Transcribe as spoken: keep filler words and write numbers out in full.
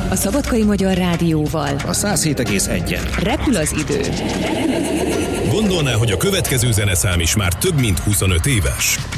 A Szabadkai Magyar Rádióval. A száz hét egész egy. Repül az idő. Gondolná, hogy a következő zeneszám is már több mint huszonöt éves?